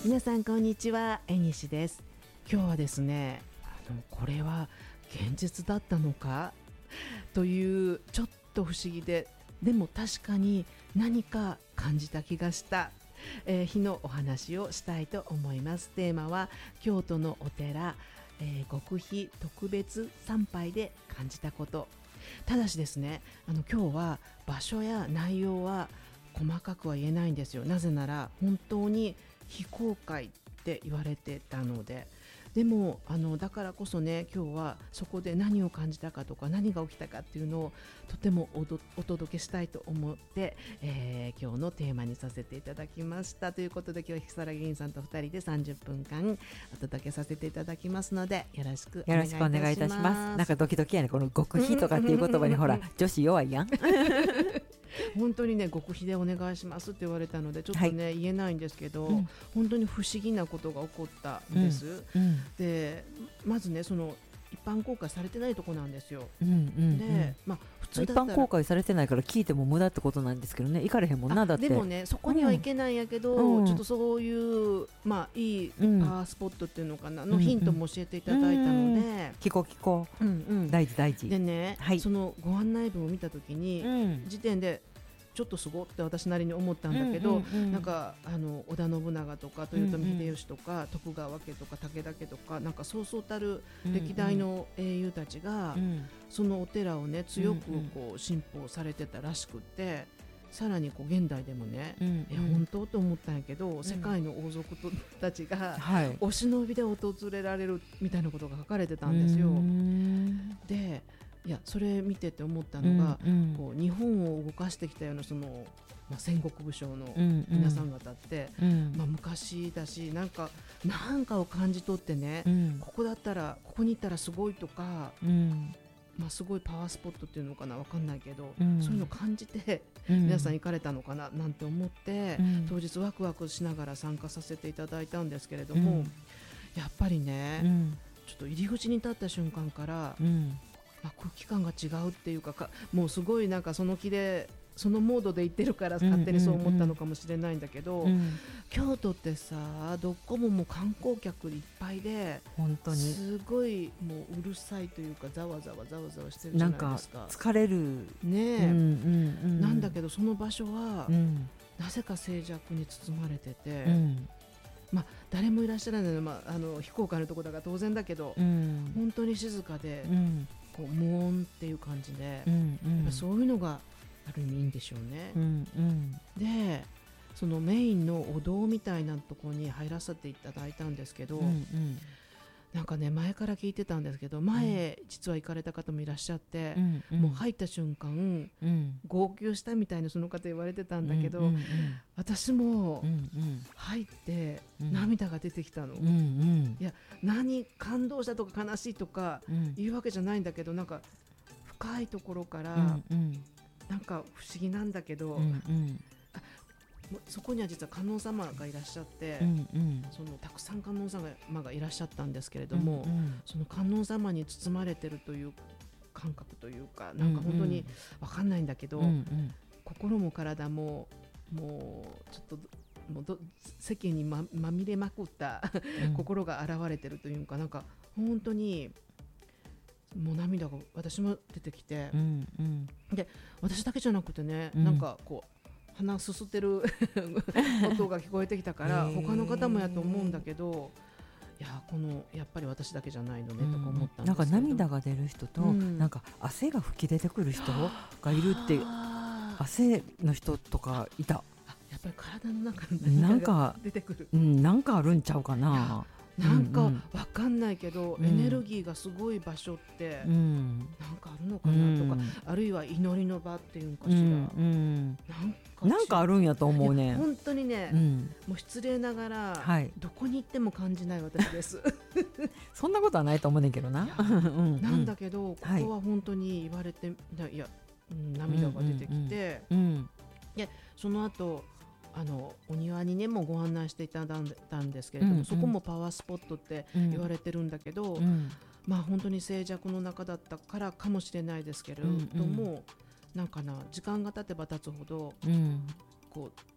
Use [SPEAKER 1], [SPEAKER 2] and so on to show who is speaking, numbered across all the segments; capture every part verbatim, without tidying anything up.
[SPEAKER 1] 皆さんこんにちは、えにしです。今日はですね、あのこれは現実だったのかというちょっと不思議で、でも確かに何か感じた気がした、えー日のお話をしたいと思います。テーマは京都のお寺、えー極秘特別参拝で感じたこと。ただしですね、あの今日は場所や内容は細かくは言えないんですよ。なぜなら本当に非公開って言われてたので。でもあのだからこそね、今日はそこで何を感じたかとか何が起きたかっていうのをとてもおどお届けしたいと思って、えー今日のテーマにさせていただきました。ということで今日は如月凛さんとふたりでさんじゅっぷんかんお届けさせていただきますので、よろしくお
[SPEAKER 2] よろ
[SPEAKER 1] 願いいたします。
[SPEAKER 2] しくお願いいたします。なんかドキドキやね、この極秘とかっていう言葉にほら女子弱いやん。
[SPEAKER 1] 本当にね、極秘でお願いしますって言われたのでちょっとね、言えないんですけど、
[SPEAKER 2] うん
[SPEAKER 1] 本当に不思議なことが起こったんです、
[SPEAKER 2] うん
[SPEAKER 1] でまずね、その一般公開されてないとこなんですよ。
[SPEAKER 2] うんうんうん
[SPEAKER 1] で、まあ普通
[SPEAKER 2] 一
[SPEAKER 1] だったら
[SPEAKER 2] 般公開されてないから聞いても無駄ってことなんですけどね、行かれへんもんな。だって
[SPEAKER 1] でもね、そこには行けないんやけど、
[SPEAKER 2] うん
[SPEAKER 1] ちょっとそういうまあいいパ
[SPEAKER 2] うん
[SPEAKER 1] ワースポットっていうのかな、のヒントも教えていただいたので、
[SPEAKER 2] 聞こう聞こ
[SPEAKER 1] うんうん
[SPEAKER 2] う、大事大事。
[SPEAKER 1] でね、
[SPEAKER 2] はい
[SPEAKER 1] そのご案内文を見たときに、
[SPEAKER 2] うん
[SPEAKER 1] 時点でちょっとすごって私なりに思ったんだけど、
[SPEAKER 2] うんうんうん
[SPEAKER 1] なんかあの織田信長とか豊臣秀吉とか、徳川家とか武田家とか、なんかそうそうたる歴代の英雄たちが、
[SPEAKER 2] うん
[SPEAKER 1] そのお寺をね強く
[SPEAKER 2] うんうん
[SPEAKER 1] こう信奉されてたらしくって、さらにこう現代でもね、
[SPEAKER 2] うん
[SPEAKER 1] え本当と思ったんやけど、世界の王族たちが
[SPEAKER 2] はい
[SPEAKER 1] お忍びで訪れられるみたいなことが書かれてたんですよ。
[SPEAKER 2] うん
[SPEAKER 1] で、いやそれ見てて思ったのが、
[SPEAKER 2] うんうん
[SPEAKER 1] こう日本を動かしてきたようなその、まあ、戦国武将の
[SPEAKER 2] うんうん
[SPEAKER 1] 皆さん方って、
[SPEAKER 2] うん
[SPEAKER 1] まあ、昔だし、なんかなんかを感じ取ってね、
[SPEAKER 2] うん
[SPEAKER 1] ここだったらここに行ったらすごいとか、
[SPEAKER 2] うん
[SPEAKER 1] まあ、すごいパワースポットっていうのかな、わかんないけど、
[SPEAKER 2] うん
[SPEAKER 1] そういうのを感じて
[SPEAKER 2] うん
[SPEAKER 1] 皆さん行かれたのかななんて思って、
[SPEAKER 2] うん
[SPEAKER 1] 当日ワクワクしながら参加させていただいたんですけれども、
[SPEAKER 2] うん
[SPEAKER 1] やっぱりね、
[SPEAKER 2] うん
[SPEAKER 1] ちょっと入り口に立った瞬間から、
[SPEAKER 2] うん
[SPEAKER 1] まあ、空気感が違うっていうか、かもうすごいなんかその気でそのモードで行ってるから勝手にそう思ったのかもしれないんだけど、
[SPEAKER 2] うん
[SPEAKER 1] 京都ってさ、どこももう観光客いっぱいで、
[SPEAKER 2] 本当に
[SPEAKER 1] すごいもううるさいというか、ざわざわざわざわしてるじゃ
[SPEAKER 2] なんか
[SPEAKER 1] ないですか。
[SPEAKER 2] 疲れる。
[SPEAKER 1] ねえ、
[SPEAKER 2] うんうんうん
[SPEAKER 1] なんだけどその場所は、
[SPEAKER 2] うん
[SPEAKER 1] なぜか静寂に包まれてて、
[SPEAKER 2] うん
[SPEAKER 1] まあ、誰もいらっしゃらないのは、まあ、あの非公開のところだから当然だけど、
[SPEAKER 2] うん
[SPEAKER 1] 本当に静かで、
[SPEAKER 2] うん
[SPEAKER 1] こう無音っていう感じで、
[SPEAKER 2] うんう
[SPEAKER 1] やっ
[SPEAKER 2] ん
[SPEAKER 1] ぱそういうのがある意味いいんでしょうね。
[SPEAKER 2] うんうん
[SPEAKER 1] で、そのメインのお堂みたいなところに入らせていただいたんですけど、
[SPEAKER 2] うんうん
[SPEAKER 1] なんかね、前から聞いてたんですけど、前、実は行かれた方もいらっしゃって、
[SPEAKER 2] うんうん
[SPEAKER 1] もう入った瞬間
[SPEAKER 2] うん
[SPEAKER 1] 号泣したみたいなその方言われてたんだけど、
[SPEAKER 2] うんうん
[SPEAKER 1] 私も
[SPEAKER 2] うん
[SPEAKER 1] 入って
[SPEAKER 2] うん
[SPEAKER 1] 涙が出てきたの、
[SPEAKER 2] うんうん
[SPEAKER 1] いや何感動したとか悲しいとか
[SPEAKER 2] うん
[SPEAKER 1] いうわけじゃないんだけど、なんか深いところから、
[SPEAKER 2] うんうん
[SPEAKER 1] なんか不思議なんだけど、
[SPEAKER 2] うんうん
[SPEAKER 1] もうそこには実は観音様がいらっしゃって、
[SPEAKER 2] うんうん
[SPEAKER 1] そのたくさん観音様がいらっしゃったんですけれども、
[SPEAKER 2] うんうん
[SPEAKER 1] その観音様に包まれてるという感覚というか、なんか本当に分かんないんだけど、
[SPEAKER 2] うんうん
[SPEAKER 1] 心も体ももうちょっともうど世間にままみれまくった
[SPEAKER 2] うん
[SPEAKER 1] 心が現れてるというか、なんか本当にもう涙が私も出てきて、
[SPEAKER 2] うんうん
[SPEAKER 1] で私だけじゃなくてね、
[SPEAKER 2] うん
[SPEAKER 1] なんかこう鼻すすってる音が聞こえてきたから
[SPEAKER 2] へー
[SPEAKER 1] 他の方もやと思うんだけど、いやこのやっぱり私だけじゃないのねとか思ったんですけど、
[SPEAKER 2] なんか涙が出る人と、
[SPEAKER 1] うん
[SPEAKER 2] なんか汗が吹き出てくる人がいるって、
[SPEAKER 1] あー
[SPEAKER 2] 汗の人とかいた。
[SPEAKER 1] あやっぱり体の中の
[SPEAKER 2] なん
[SPEAKER 1] 涙が
[SPEAKER 2] か
[SPEAKER 1] 出てくる、
[SPEAKER 2] うん、なんかあるんちゃうかな。
[SPEAKER 1] なんか
[SPEAKER 2] うん
[SPEAKER 1] わかんないけど、
[SPEAKER 2] うん
[SPEAKER 1] エネルギーがすごい場所って
[SPEAKER 2] うん
[SPEAKER 1] なんかあるのかなとか、
[SPEAKER 2] うん
[SPEAKER 1] あるいは祈りの場っていうんかしら、
[SPEAKER 2] うんうん
[SPEAKER 1] なんか
[SPEAKER 2] なんかあるんやと思うね。
[SPEAKER 1] いや本当にね、
[SPEAKER 2] うん、
[SPEAKER 1] もう失礼ながら、
[SPEAKER 2] はい
[SPEAKER 1] どこに行っても感じない私です
[SPEAKER 2] そんなことはないと思うねんけどな。うん
[SPEAKER 1] なんだけど、こ
[SPEAKER 2] はい
[SPEAKER 1] こは本当に言われて、いや、うん涙が出てきて、
[SPEAKER 2] うん
[SPEAKER 1] でその後あのお庭にねもご案内していただいたんですけれども、
[SPEAKER 2] うんうん
[SPEAKER 1] そこもパワースポットって言われてるんだけど、
[SPEAKER 2] うん
[SPEAKER 1] まあ本当に静寂の中だったからかもしれないですけれども、
[SPEAKER 2] うんうん
[SPEAKER 1] なんかな時間が経てば経つほど
[SPEAKER 2] うん
[SPEAKER 1] こう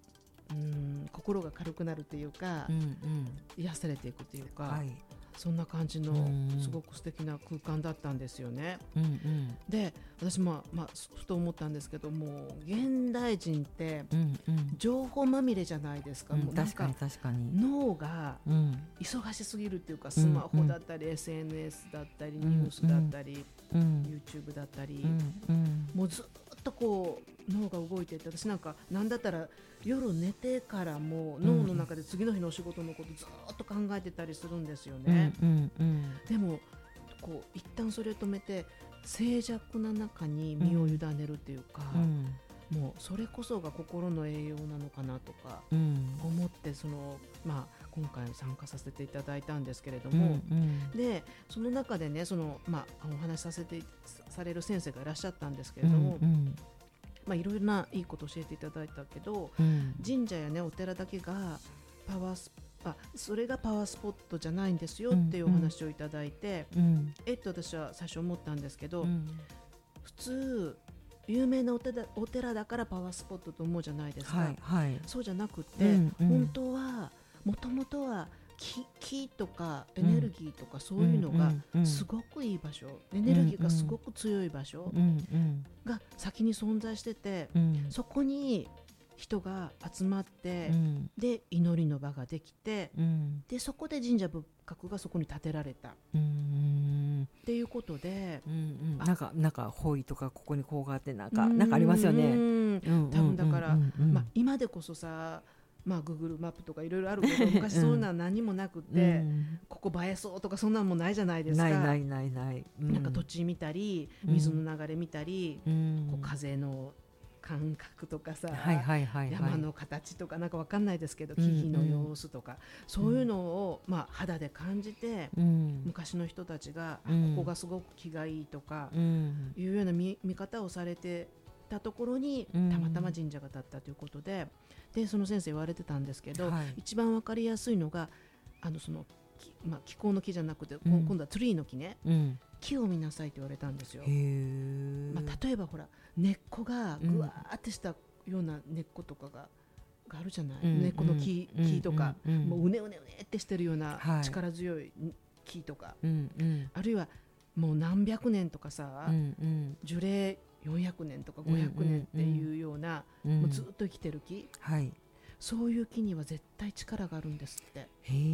[SPEAKER 1] うん心が軽くなるというか、
[SPEAKER 2] うんうん
[SPEAKER 1] 癒されていくというか、
[SPEAKER 2] はい
[SPEAKER 1] そんな感じの
[SPEAKER 2] うん
[SPEAKER 1] すごく素敵な空間だったんですよね。
[SPEAKER 2] うんうん
[SPEAKER 1] で私まあ、まあ、ふと思ったんですけども、現代人って
[SPEAKER 2] うんうん
[SPEAKER 1] 情報まみれじゃないですか。
[SPEAKER 2] うん
[SPEAKER 1] もうなん
[SPEAKER 2] 確かに
[SPEAKER 1] か
[SPEAKER 2] 確かに
[SPEAKER 1] 脳が
[SPEAKER 2] うん
[SPEAKER 1] 忙しすぎるっていうか、スマホだったり エスエヌエス だったりニュースだったり
[SPEAKER 2] うん
[SPEAKER 1] YouTube だったり、
[SPEAKER 2] うんうん
[SPEAKER 1] もうずっとこう脳が動いていて、私なんかなんだったら夜寝てからも脳の中で次の日のお仕事のことずっと考えてたりするんですよね。
[SPEAKER 2] うんうん
[SPEAKER 1] でもこう一旦それを止めて静寂な中に身を委ねるっていうか、
[SPEAKER 2] うん
[SPEAKER 1] もうそれこそが心の栄養なのかなとか
[SPEAKER 2] うん
[SPEAKER 1] 思って、その、まあ、今回参加させていただいたんですけれど
[SPEAKER 2] うん
[SPEAKER 1] も、
[SPEAKER 2] うん
[SPEAKER 1] でその中でね、その、まあ、お話しさせてされる先生がいらっしゃったんですけれども、
[SPEAKER 2] うん
[SPEAKER 1] まあ、いろいろないいこと教えていただいたけど、
[SPEAKER 2] うん
[SPEAKER 1] 神社や、ね、お寺だけがパワースあそれがパワースポットじゃないんですよっていうお話をいただいて、
[SPEAKER 2] うん
[SPEAKER 1] えっと私は最初思ったんですけど、
[SPEAKER 2] うん
[SPEAKER 1] 普通有名なお寺、お寺だからパワースポットと思うじゃないですか、
[SPEAKER 2] はいはい
[SPEAKER 1] そうじゃなくて、
[SPEAKER 2] うんうん
[SPEAKER 1] 本当はもともとは気、気とかエネルギーとかそういうのがすごくいい場所、エネルギーがすごく強い場所
[SPEAKER 2] うんうん
[SPEAKER 1] が先に存在してて、
[SPEAKER 2] うん
[SPEAKER 1] そこに人が集まって、
[SPEAKER 2] うん
[SPEAKER 1] で祈りの場ができて、
[SPEAKER 2] うん
[SPEAKER 1] でそこで神社仏閣がそこに建てられたっ
[SPEAKER 2] うん
[SPEAKER 1] ていうことで、
[SPEAKER 2] うんうんなんかなんか方位とかここにこうがあってなんかなんかありますよね。
[SPEAKER 1] うん多分だから、
[SPEAKER 2] うんうん
[SPEAKER 1] まあ、今でこそさ、まあ、Google マップとかいろいろあるけど昔そういうのは何もなくて、
[SPEAKER 2] うん
[SPEAKER 1] ここ映えそうとかそんなのもないじゃないですか。
[SPEAKER 2] ないないないない。う
[SPEAKER 1] なんか土地見たり
[SPEAKER 2] うん
[SPEAKER 1] 水の流れ見たり、
[SPEAKER 2] うん
[SPEAKER 1] こう風の感覚とかさ、
[SPEAKER 2] はいはいはいはい。
[SPEAKER 1] 山の形とかなんかわかんないですけど、
[SPEAKER 2] うん
[SPEAKER 1] 木々の様子とか、そういうのを、まあ、肌で感じて、
[SPEAKER 2] うん
[SPEAKER 1] 昔の人たちが、あ
[SPEAKER 2] うん
[SPEAKER 1] ここがすごく気がいいとか、
[SPEAKER 2] うん
[SPEAKER 1] いうような見、見方をされてたところに
[SPEAKER 2] うん
[SPEAKER 1] たまたま神社が建ったということで、でその先生言われてたんですけど、
[SPEAKER 2] はい
[SPEAKER 1] 一番わかりやすいのがあのそのきまあ、気候の木じゃなくて、こ
[SPEAKER 2] うん
[SPEAKER 1] 今度はツリーの木ね、
[SPEAKER 2] うん
[SPEAKER 1] 木を見なさいって言われたんですよ。
[SPEAKER 2] へえ。
[SPEAKER 1] まあ、例えばほら根っこがぐわーってしたような根っことかが、があるじゃない、
[SPEAKER 2] うん
[SPEAKER 1] 根っこの木、
[SPEAKER 2] うん
[SPEAKER 1] 木とか、
[SPEAKER 2] うんうん
[SPEAKER 1] もううねうねうねってしてるような
[SPEAKER 2] はい
[SPEAKER 1] 力強い木とか、
[SPEAKER 2] うんうん
[SPEAKER 1] あるいはもう何百年とかさ、
[SPEAKER 2] うんうん
[SPEAKER 1] 樹齢よんひゃくねんとかごひゃくねんっていうような、
[SPEAKER 2] うん
[SPEAKER 1] もうずっと生きてる木、
[SPEAKER 2] はい。
[SPEAKER 1] そういう木には絶対力があるんですって。
[SPEAKER 2] へ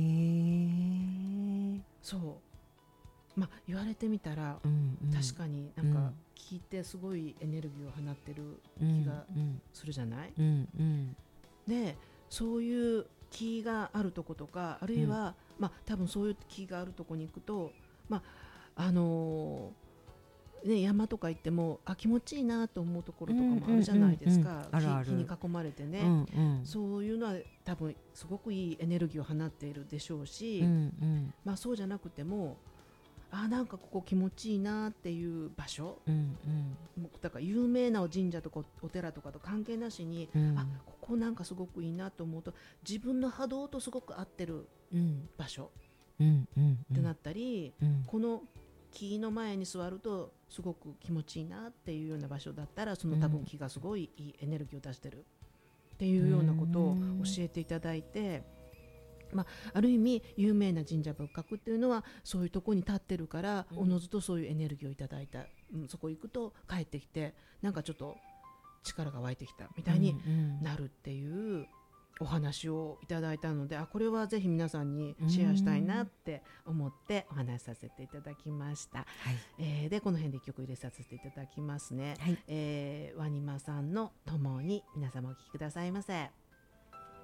[SPEAKER 2] え。
[SPEAKER 1] そうまあ言われてみたら、
[SPEAKER 2] うんうん
[SPEAKER 1] 確かになんか木ってすごいエネルギーを放ってる気が
[SPEAKER 2] うん
[SPEAKER 1] するじゃない、
[SPEAKER 2] うんうん
[SPEAKER 1] でそういう木があるとことか、あるいは、まあ多分そういう木があるとこに行くと、まああのーね、山とか行ってもあ気持ちいいなと思うところとかもあるじゃないですか、
[SPEAKER 2] うんうんうんうんあるある
[SPEAKER 1] 木木に囲まれてね、
[SPEAKER 2] うんうん
[SPEAKER 1] そういうのは多分すごくいいエネルギーを放っているでしょうし、
[SPEAKER 2] うんうん
[SPEAKER 1] まあそうじゃなくてもあなんかここ気持ちいいなっていう場所、
[SPEAKER 2] うん
[SPEAKER 1] もうだから有名な神社とかお寺とかと関係なしに、
[SPEAKER 2] うん
[SPEAKER 1] あここなんかすごくいいなと思うと自分の波動とすごく合ってる
[SPEAKER 2] うん
[SPEAKER 1] 場所
[SPEAKER 2] うんうん
[SPEAKER 1] ってなったり、
[SPEAKER 2] うん
[SPEAKER 1] この木の前に座るとすごく気持ちいいなっていうような場所だったら、その多分木がすごいいいエネルギーを出してるっていうようなことを教えていただいて、まあ、ある意味有名な神社仏閣っていうのはそういうとこに立ってるから、
[SPEAKER 2] うん
[SPEAKER 1] おのずとそういうエネルギーをいただいた、うん、そこ行くと帰ってきてなんかちょっと力が湧いてきたみたいになるっていうお話をいただいたので、あこれはぜひ皆さんにシェアしたいなって思ってお話しさせていただきました、
[SPEAKER 2] はい
[SPEAKER 1] えーでこの辺でいっきょく入れさせていただきますね、
[SPEAKER 2] はい
[SPEAKER 1] えーワニマさんのともに皆様お聴きくださいませ。